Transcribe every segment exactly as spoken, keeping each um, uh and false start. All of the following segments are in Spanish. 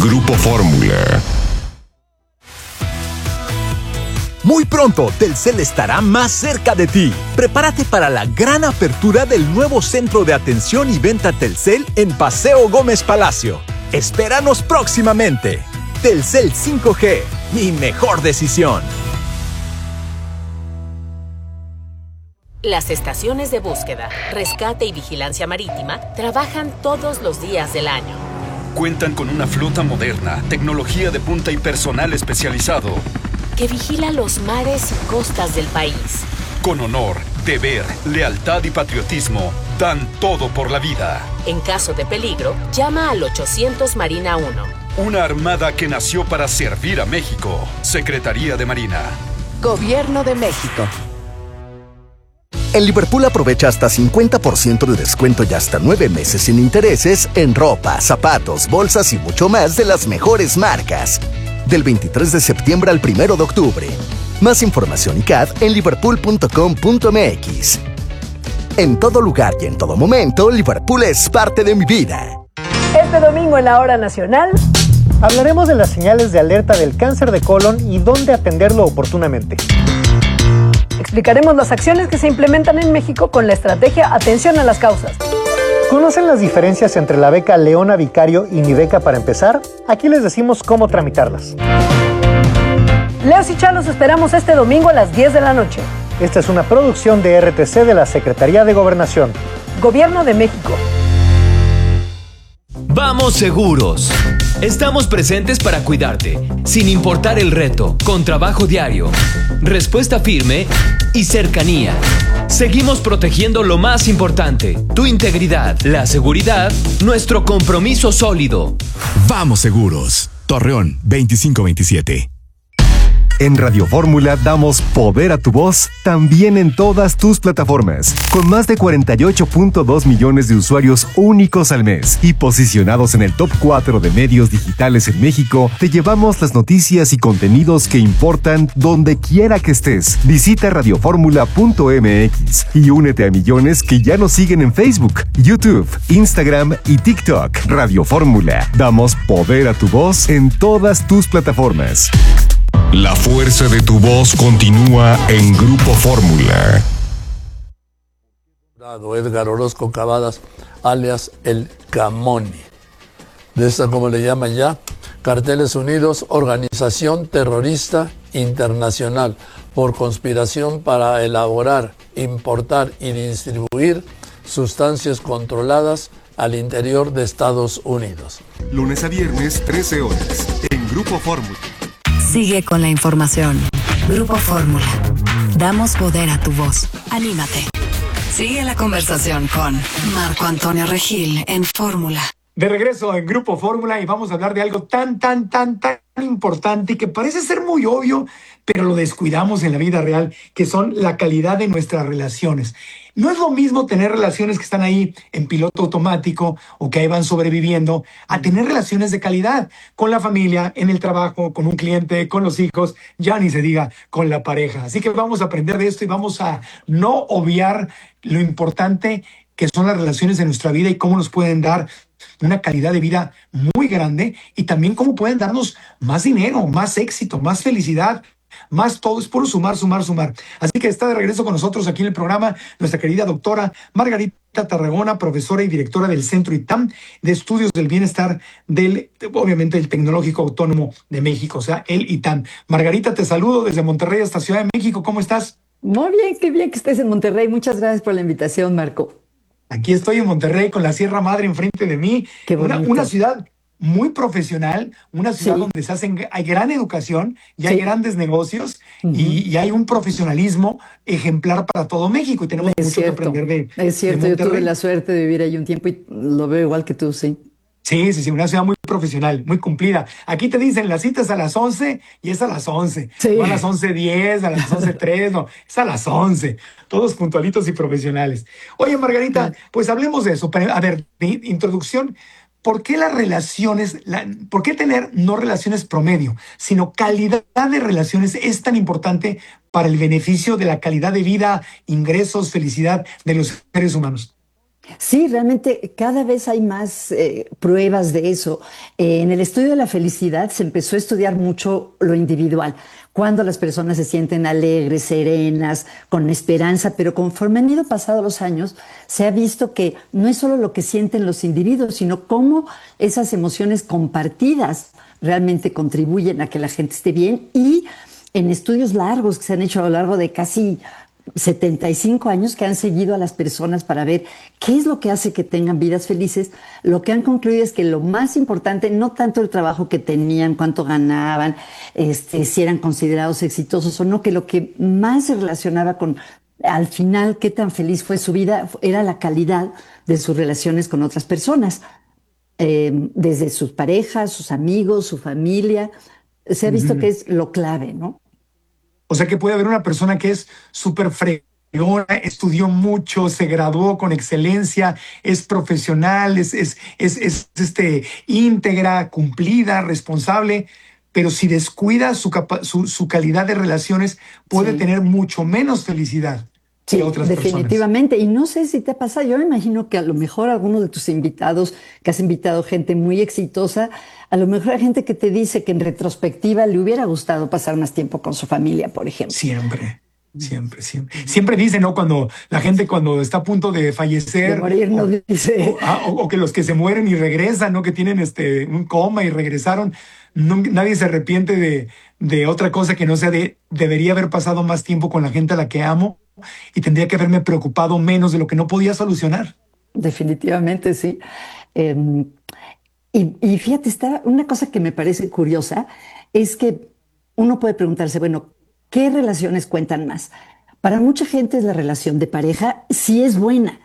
Grupo Fórmula. Muy pronto, Telcel estará más cerca de ti. Prepárate para la gran apertura del nuevo centro de atención y venta Telcel en Paseo Gómez Palacio. Espéranos próximamente. Telcel cinco G, mi mejor decisión. Las estaciones de búsqueda, rescate y vigilancia marítima trabajan todos los días del año. Cuentan con una flota moderna, tecnología de punta y personal especializado que vigila los mares y costas del país. Con honor, deber, lealtad y patriotismo, dan todo por la vida. En caso de peligro, llama al ochocientos Marina uno. Una armada que nació para servir a México. Secretaría de Marina. Gobierno de México. En Liverpool aprovecha hasta cincuenta por ciento de descuento y hasta nueve meses sin intereses en ropa, zapatos, bolsas y mucho más de las mejores marcas. Del veintitrés de septiembre al primero de octubre. Más información y C A D en liverpool punto com punto m x. En todo lugar y en todo momento, Liverpool es parte de mi vida. Este domingo en la Hora Nacional hablaremos de las señales de alerta del cáncer de colon y dónde atenderlo oportunamente. Explicaremos las acciones que se implementan en México con la estrategia Atención a las Causas. ¿Conocen las diferencias entre la beca Leona Vicario y mi beca para empezar? Aquí les decimos cómo tramitarlas. Leos y Chalos esperamos este domingo a las diez de la noche. Esta es una producción de R T C de la Secretaría de Gobernación. Gobierno de México. Vamos seguros. Estamos presentes para cuidarte, sin importar el reto, con trabajo diario, respuesta firme y cercanía. Seguimos protegiendo lo más importante, tu integridad, la seguridad, nuestro compromiso sólido. Vamos seguros. Torreón veinticinco veintisiete. En Radio Fórmula damos poder a tu voz también en todas tus plataformas, con más de cuarenta y ocho punto dos millones de usuarios únicos al mes y posicionados en el top cuatro de medios digitales en México. Te llevamos las noticias y contenidos que importan donde quiera que estés. Visita radioformula punto m x y únete a millones que ya nos siguen en Facebook, YouTube, Instagram y TikTok. Radio Fórmula, damos poder a tu voz en todas tus plataformas. La fuerza de tu voz continúa en Grupo Fórmula. Edgar Orozco Cavadas, alias El Camoni. De esta, como le llaman ya, Carteles Unidos, organización terrorista internacional por conspiración para elaborar, importar y distribuir sustancias controladas al interior de Estados Unidos. Lunes a viernes, trece horas, en Grupo Fórmula. Sigue con la información. Grupo Fórmula. Damos poder a tu voz. Anímate. Sigue la conversación con Marco Antonio Regil en Fórmula. De regreso en Grupo Fórmula y vamos a hablar de algo tan, tan, tan, tan importante que parece ser muy obvio, pero lo descuidamos en la vida real, que son la calidad de nuestras relaciones. No es lo mismo tener relaciones que están ahí en piloto automático o que ahí van sobreviviendo, a tener relaciones de calidad con la familia, en el trabajo, con un cliente, con los hijos, ya ni se diga con la pareja. Así que vamos a aprender de esto y vamos a no obviar lo importante que son las relaciones en nuestra vida y cómo nos pueden dar una calidad de vida muy grande y también cómo pueden darnos más dinero, más éxito, más felicidad, más todo. Es puro sumar, sumar, sumar. Así que está de regreso con nosotros aquí en el programa nuestra querida doctora Margarita Tarragona, profesora y directora del Centro ITAM de Estudios del Bienestar del, obviamente, el Tecnológico Autónomo de México, o sea, el ITAM. Margarita, te saludo desde Monterrey hasta Ciudad de México. ¿Cómo estás? Muy bien, qué bien que estés en Monterrey. Muchas gracias por la invitación, Marco. Aquí estoy en Monterrey con la Sierra Madre enfrente de mí. Qué una, bonito. una ciudad muy profesional, una ciudad sí. donde se hacen, hay gran educación y hay sí. grandes negocios uh-huh. y, y hay un profesionalismo ejemplar para todo México y tenemos es mucho cierto. que aprender de Es cierto, de yo tuve la suerte de vivir ahí un tiempo y lo veo igual que tú, sí. Sí, sí, sí, una ciudad muy profesional, muy cumplida. Aquí te dicen las citas a las once y es a las once. Sí. No a las once diez, a las once tres, no, es a las once. Todos puntualitos y profesionales. Oye, Margarita, pues hablemos de eso. A ver, de introducción, ¿por qué las relaciones, la, por qué tener no relaciones promedio, sino calidad de relaciones es tan importante para el beneficio de la calidad de vida, ingresos, felicidad de los seres humanos? Sí, realmente cada vez hay más eh, pruebas de eso. Eh, en el estudio de la felicidad se empezó a estudiar mucho lo individual, cuando las personas se sienten alegres, serenas, con esperanza, pero conforme han ido pasando los años, se ha visto que no es solo lo que sienten los individuos, sino cómo esas emociones compartidas realmente contribuyen a que la gente esté bien. Y en estudios largos que se han hecho a lo largo de casi setenta y cinco años, que han seguido a las personas para ver qué es lo que hace que tengan vidas felices, lo que han concluido es que lo más importante, no tanto el trabajo que tenían, cuánto ganaban, este, si eran considerados exitosos o no, que lo que más se relacionaba con, al final, qué tan feliz fue su vida, era la calidad de sus relaciones con otras personas, eh, desde sus parejas, sus amigos, su familia. Se ha visto uh-huh. que es lo clave, ¿no? O sea que puede haber una persona que es súper fregona, estudió mucho, se graduó con excelencia, es profesional, es, es, es, es este, íntegra, cumplida, responsable, pero si descuida su, capa- su, su calidad de relaciones, puede sí. tener mucho menos felicidad. Sí, otras definitivamente. personas. Y no sé si te ha pasado, yo me imagino que a lo mejor alguno de tus invitados, que has invitado gente muy exitosa, a lo mejor hay gente que te dice que en retrospectiva le hubiera gustado pasar más tiempo con su familia, por ejemplo. Siempre, siempre, siempre. Siempre dicen, ¿no? Cuando la gente cuando está a punto de fallecer. De morir, no o, dice. O, ah, o, o que los que se mueren y regresan, ¿no? Que tienen este un coma y regresaron. No, nadie se arrepiente de, de otra cosa que no sea de debería haber pasado más tiempo con la gente a la que amo. Y tendría que haberme preocupado menos de lo que no podía solucionar. Definitivamente, sí. Eh, y, y fíjate, está una cosa que me parece curiosa, es que uno puede preguntarse, bueno, ¿qué relaciones cuentan más? Para mucha gente es la relación de pareja, sí es buena.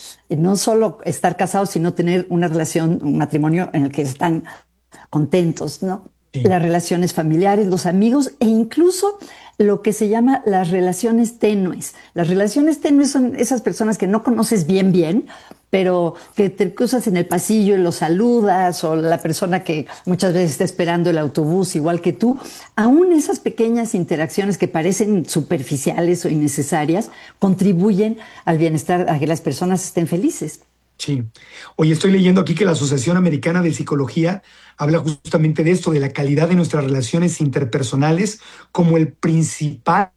No solo estar casados, sino tener una relación, un matrimonio en el que están contentos, ¿no? Sí. Las relaciones familiares, los amigos e incluso lo que se llama las relaciones tenues. Las relaciones tenues son esas personas que no conoces bien bien, pero que te cruzas en el pasillo y los saludas, o la persona que muchas veces está esperando el autobús igual que tú. Aún esas pequeñas interacciones que parecen superficiales o innecesarias contribuyen al bienestar, a que las personas estén felices. Sí. Oye, estoy leyendo aquí que la Asociación Americana de Psicología habla justamente de esto, de la calidad de nuestras relaciones interpersonales como el principal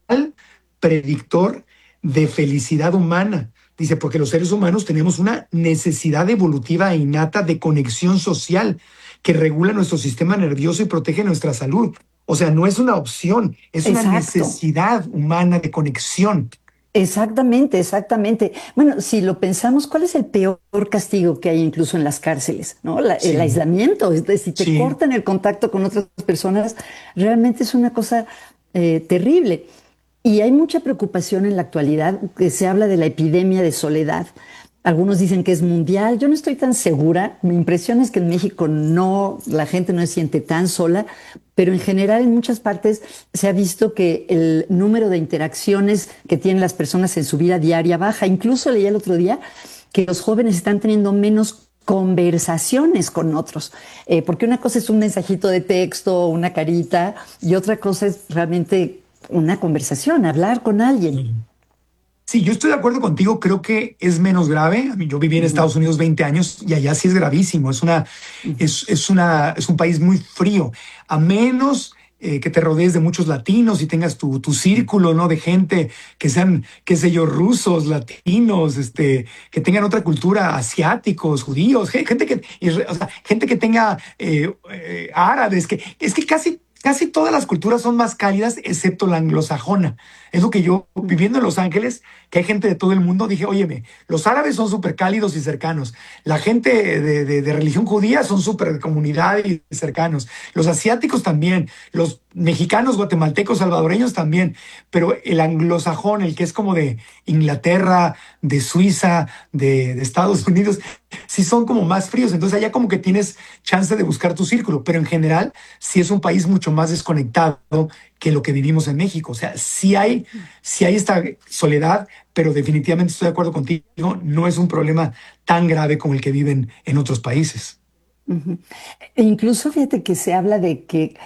predictor de felicidad humana. Dice, porque los seres humanos tenemos una necesidad evolutiva e innata de conexión social que regula nuestro sistema nervioso y protege nuestra salud. O sea, no es una opción, es Exacto. una necesidad humana de conexión. Exactamente, exactamente. Bueno, si lo pensamos, ¿cuál es el peor castigo que hay incluso en las cárceles? ¿No? La, sí. El aislamiento. Es decir, si te sí. cortan el contacto con otras personas, realmente es una cosa eh, terrible. Y hay mucha preocupación en la actualidad, que se habla de la epidemia de soledad. Algunos dicen que es mundial. Yo no estoy tan segura. Mi impresión es que en México no, la gente no se siente tan sola, pero en general en muchas partes se ha visto que el número de interacciones que tienen las personas en su vida diaria baja. Incluso leí el otro día que los jóvenes están teniendo menos conversaciones con otros, eh, porque una cosa es un mensajito de texto, una carita, y otra cosa es realmente una conversación, hablar con alguien. Sí, yo estoy de acuerdo contigo, creo que es menos grave. A mí, yo viví en uh-huh. Estados Unidos veinte años y allá sí es gravísimo. Es, una, uh-huh. es, es, una, es un país muy frío. A menos eh, que te rodees de muchos latinos y tengas tu, tu círculo, ¿no? De gente que sean, qué sé yo, rusos, latinos, este, que tengan otra cultura, asiáticos, judíos, gente que, o sea, gente que tenga eh, eh, árabes, que es que casi... Casi todas las culturas son más cálidas, excepto la anglosajona. Es lo que yo, viviendo en Los Ángeles, que hay gente de todo el mundo, dije, óyeme, los árabes son súper cálidos y cercanos. La gente de, de, de religión judía son súper de comunidad y cercanos. Los asiáticos también. Los mexicanos, guatemaltecos, salvadoreños también. Pero el anglosajón, el que es como de Inglaterra, de Suiza, de, de Estados Unidos, sí son como más fríos. Entonces allá como que tienes chance de buscar tu círculo. Pero en general sí es un país mucho más desconectado que lo que vivimos en México. O sea, sí hay, sí hay esta soledad, pero definitivamente estoy de acuerdo contigo, no es un problema tan grave como el que viven en otros países. Uh-huh. E incluso fíjate que se habla de que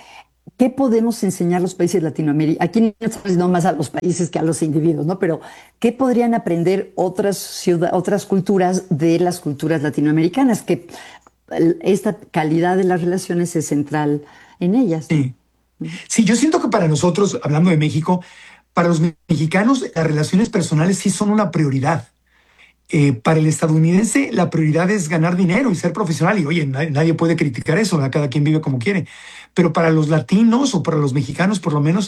¿qué podemos enseñar los países latinoamericanos? Aquí no estamos diciendo más a los países que a los individuos, ¿no? Pero ¿qué podrían aprender otras ciudad, otras culturas de las culturas latinoamericanas? Que esta calidad de las relaciones es central en ellas. Sí. Sí, yo siento que para nosotros, hablando de México, para los mexicanos las relaciones personales sí son una prioridad. Eh, para el estadounidense la prioridad es ganar dinero y ser profesional. Y oye, nadie, nadie puede criticar eso, ¿verdad? Cada quien vive como quiere. Pero para los latinos o para los mexicanos, por lo menos,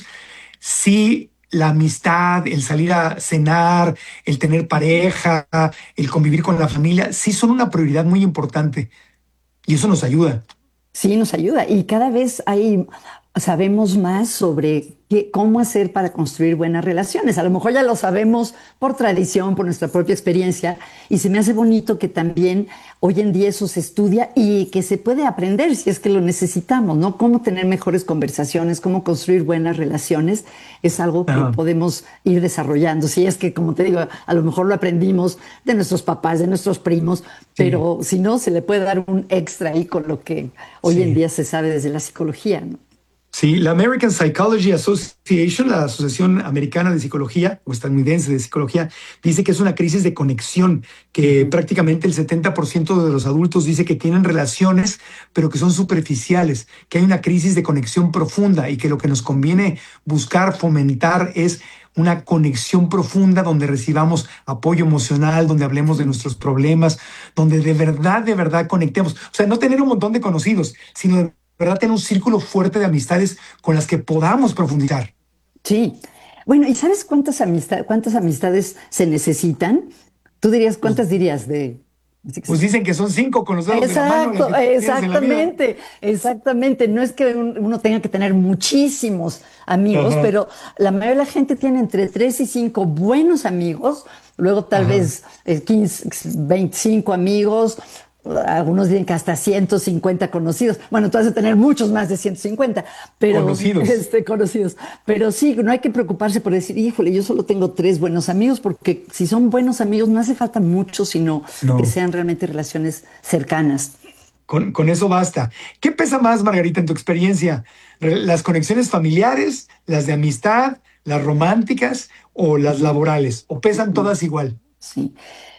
sí la amistad, el salir a cenar, el tener pareja, el convivir con la familia, sí son una prioridad muy importante. Y eso nos ayuda. Sí, nos ayuda. Y cada vez hay, sabemos más sobre qué, cómo hacer para construir buenas relaciones. A lo mejor ya lo sabemos por tradición, por nuestra propia experiencia. Y se me hace bonito que también hoy en día eso se estudia y que se puede aprender si es que lo necesitamos, ¿no? Cómo tener mejores conversaciones, cómo construir buenas relaciones. Es algo que Ajá. podemos ir desarrollando. Si es que, como te digo, a lo mejor lo aprendimos de nuestros papás, de nuestros primos, pero si no, se le puede dar un extra ahí con lo que hoy Sí. en día se sabe desde la psicología, ¿no? Sí, la American Psychology Association, la Asociación Americana de Psicología o estadounidense de Psicología, dice que es una crisis de conexión, que uh-huh. prácticamente el setenta por ciento de los adultos dice que tienen relaciones, pero que son superficiales, que hay una crisis de conexión profunda y que lo que nos conviene buscar, fomentar es una conexión profunda donde recibamos apoyo emocional, donde hablemos de nuestros problemas, donde de verdad, de verdad conectemos. O sea, no tener un montón de conocidos, sino de verdad tener un círculo fuerte de amistades con las que podamos profundizar. Sí. Bueno, ¿y sabes cuántas amistades, cuántas amistades se necesitan? Tú dirías, ¿cuántas dirías de...? Pues dicen que son cinco con los dedos Exacto, de la mano. exactamente, exactamente. No es que uno tenga que tener muchísimos amigos, Ajá. pero la mayoría de la gente tiene entre tres y cinco buenos amigos, luego tal Ajá. vez quince, veinticinco amigos. Algunos dicen que hasta ciento cincuenta conocidos. Bueno, tú has de tener muchos más de ciento cincuenta. Pero, conocidos. Este, conocidos. Pero sí, no hay que preocuparse por decir, híjole, yo solo tengo tres buenos amigos, porque si son buenos amigos no hace falta mucho, sino no. que sean realmente relaciones cercanas. Con, con eso basta. ¿Qué pesa más, Margarita, en tu experiencia? ¿Las conexiones familiares, las de amistad, las románticas o las laborales? ¿O pesan todas igual? Sí.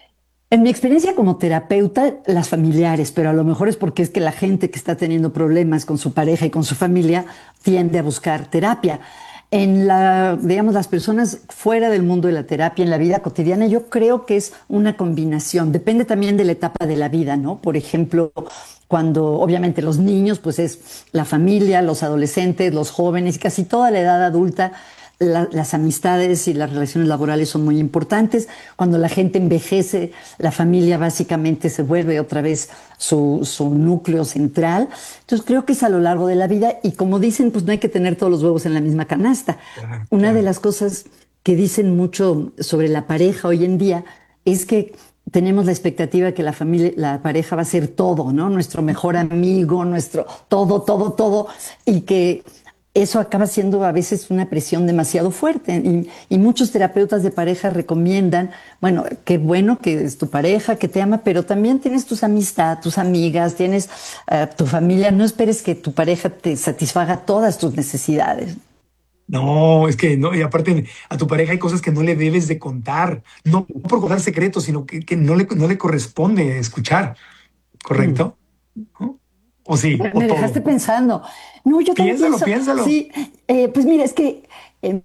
En mi experiencia como terapeuta, las familiares, pero a lo mejor es porque es que la gente que está teniendo problemas con su pareja y con su familia tiende a buscar terapia. En la, digamos, las personas fuera del mundo de la terapia, en la vida cotidiana, yo creo que es una combinación. Depende también de la etapa de la vida, ¿no? Por ejemplo, cuando obviamente los niños, pues es la familia, los adolescentes, los jóvenes y casi toda la edad adulta. La, las amistades y las relaciones laborales son muy importantes. Cuando la gente envejece, la familia básicamente se vuelve otra vez su, su núcleo central. Entonces creo que es a lo largo de la vida y como dicen, pues no hay que tener todos los huevos en la misma canasta. Claro, Una claro. de las cosas que dicen mucho sobre la pareja hoy en día es que tenemos la expectativa de que la familia, la pareja va a ser todo, ¿no? Nuestro mejor amigo, nuestro todo, todo, todo, y que eso acaba siendo a veces una presión demasiado fuerte y, y muchos terapeutas de pareja recomiendan, bueno, qué bueno que es tu pareja, que te ama, pero también tienes tus amistades, tus amigas, tienes uh, tu familia. No esperes que tu pareja te satisfaga todas tus necesidades. No, es que no, y aparte a tu pareja hay cosas que no le debes de contar, no por contar secretos, sino que, que no, le, no le corresponde escuchar, ¿correcto? Mm. ¿No? ¿O sí? Me, o me dejaste todo. pensando. No, yo también Piénsalo, pienso, piénsalo. Sí, eh, pues mira, es que eh,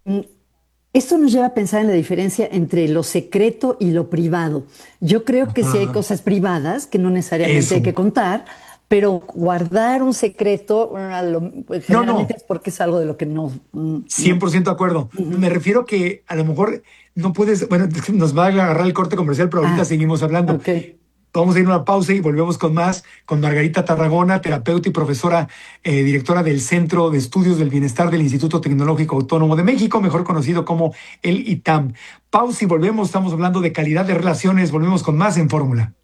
esto nos lleva a pensar en la diferencia entre lo secreto y lo privado. Yo creo que Ajá. sí hay cosas privadas que no necesariamente Eso. hay que contar, pero guardar un secreto lo, pues, generalmente no, no. es porque es algo de lo que no... no. cien por ciento de acuerdo. Uh-huh. Me refiero que a lo mejor no puedes... Bueno, nos va a agarrar el corte comercial, pero ahorita ah, seguimos hablando. Okay. Vamos a ir a una pausa y volvemos con más, con Margarita Tarragona, terapeuta y profesora, eh, directora del Centro de Estudios del Bienestar del Instituto Tecnológico Autónomo de México, mejor conocido como el I T A M. Pausa y volvemos, estamos hablando de calidad de relaciones, volvemos con más en Fórmula.